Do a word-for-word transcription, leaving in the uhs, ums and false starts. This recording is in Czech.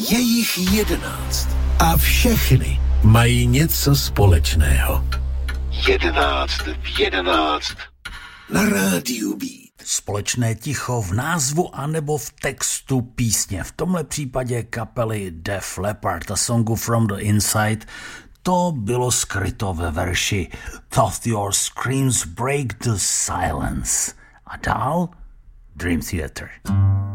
Je jich jedenáct a všechny mají něco společného. Jedenáct v jedenáct na rádiu Beat. Společné ticho v názvu anebo v textu písně. V tomhle případě kapely Def Leppard a songu From the Inside. To bylo skryto ve verši Thought Your Screams Break the Silence. A dál Dream Theater.